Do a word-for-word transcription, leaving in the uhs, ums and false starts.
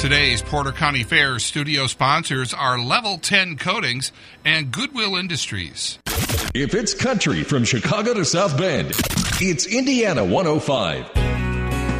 Today's Porter County Fair studio sponsors are Level ten Coatings and Goodwill Industries. If it's country from Chicago to South Bend, it's Indiana one oh five.